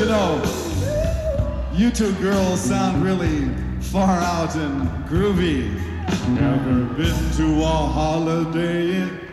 You know, you two girls sound really far out and groovy. Never been to a holiday in